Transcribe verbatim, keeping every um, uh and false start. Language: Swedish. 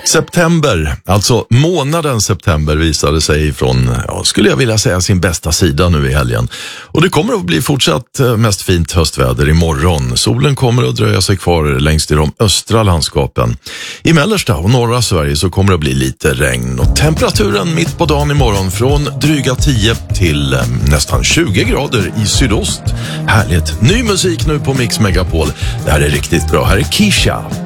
September, alltså månaden september visade sig från, ja, skulle jag vilja säga, sin bästa sida nu i helgen. Och det kommer att bli fortsatt mest fint höstväder imorgon. Solen kommer att dröja sig kvar längst i de östra landskapen. I mellersta och norra Sverige så kommer det att bli lite regn. Och temperaturen mitt på dagen imorgon från dryga tio till eh, nästan tjugo grader i sydost. Härligt. Ny musik nu på Mix Megapol. Det här är riktigt bra. Här är Keisha.